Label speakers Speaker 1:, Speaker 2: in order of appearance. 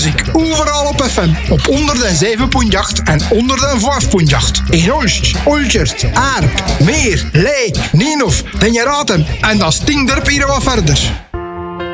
Speaker 1: muziek. Overal op FM. Op 107.8 en 105.8. In Olst, Olchert, Aarp, Meer, Ley, Nienhof, Den je raadt hem. En dat stinkt er hier wat verder.